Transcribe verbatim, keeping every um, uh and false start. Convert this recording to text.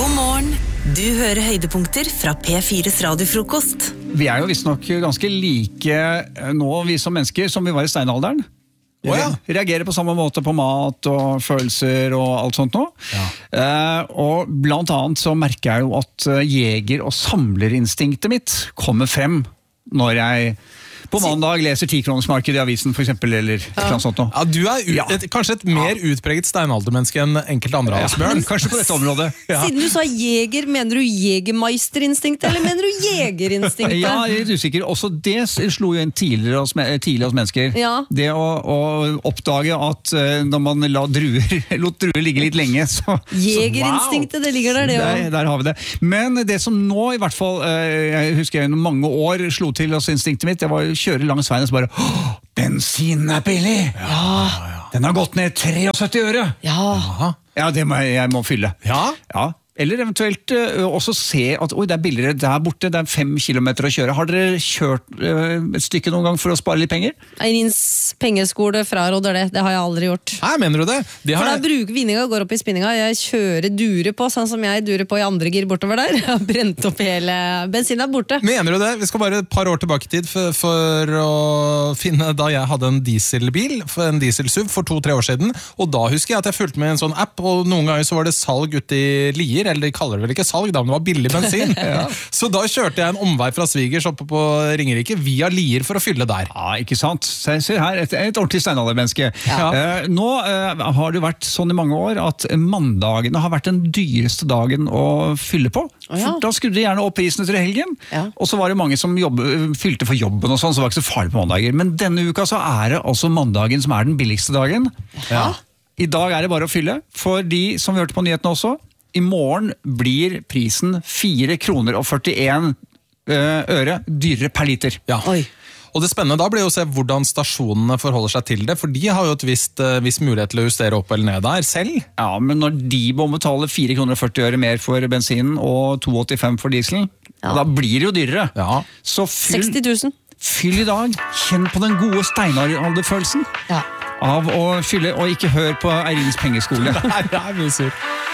God morgen. Du hører høydepunkter fra P fires radiofrokost. Vi er jo visst nok ganske like nå, vi som mennesker, som vi var i steinalderen. Oh, ja. Reagerer på samme måte på mat og følelser og alt sånt nå. Ja. Eh, og blant annet så merker jeg jo at jeger- og samlerinstinktet mitt kommer frem når jeg på mandag leser ti-kronersmarked i avisen for eksempel, eller ja. Noe sånt nå. Ja, du er ut, Ja. et, kanskje et mer utpreget steinaldermenneske enn enkelte andre av oss, Bjørn. Kanskje på dette området. Ja. Siden du sa jeger, mener du jegermeisterinstinktet, eller mener du jegerinstinktet? Ja, jeg er litt usikker. Også det slo jo inn tidligere hos, tidligere hos mennesker. Ja. Det å, å oppdage at uh, når man la druer, lot druer ligge litt lenge, så... Jegerinstinktet, så, wow. Det ligger der, det også. Der, der har vi det. Men det som nå i hvert fall, uh, jeg husker jeg mange år slo til oss instinktet mitt, det var kjøre langs veien og så bare, åh, bensinen er billig! Ja. Den har gått ned syttitre øre! Ja. Ja, det må jeg, jeg må fylle. Ja? Ja. Eller eventuelt uh, også se at oi, det er billigere der borte, det er fem kilometer å kjøre. Har dere kjørt uh, et stykke noen gang for å spare litt penger? Eirins pengeskole fraråder det, det har jeg aldri gjort. Nei, mener du det? De har... For da bruker vinninga, går opp i spinninga, jeg kjører dure på, sånn som jeg durer på i andre gir bortover der. Jeg har brent opp hele bensinen er borte. Mener du det? Vi skal bare et par år tilbake i tid for, for å finne da jeg hadde en dieselbil, en diesel-SUV for to-tre år siden, og da husker jeg at jeg fulgte med en sånn app, og noen ganger så var det salg ute i Lier, eller de kaller det vel ikke salg, da, men det var billig bensin. Ja. Så da kjørte jeg en omvei fra Svigers oppe på Ringerike via Lier for å fylle der. Ja, ikke sant? Se, se her, et, et ordentlig steinaldermenneske. Ja. Uh, nå uh, har det vært sånn i mange år at mandagene har vært den dyreste dagen å fylle på. Oh, ja. For da skrudde de gjerne opp prisen etter helgen, ja. Og så var det mange som jobbe, fylte for jobben og sånn, så var det ikke så farlig på mandager. Men denne uka så er det altså mandagen som er den billigste dagen. Ja. I dag er det bare å fylle, for de som hørte på nyhetene også. I morgen blir prisen fire kroner og førtien øre dyrere per liter. Ja. Oi. Og det spennende da blir jo å se hvordan stasjonene forholder seg til det, for de har jo et visst, viss mulighet til å justere opp eller ned der selv. Ja, men når de må betale fire kroner og førti øre mer for bensinen og to åttifem for dieselen, ja. Da blir det jo dyrere. Ja. Så fyll, seksti tusen. Fyll i dag, kjenn på den gode steinalderfølelsen Ja. av å fylle, og ikke hør på Eirins pengeskole. Nei, det er mye sur.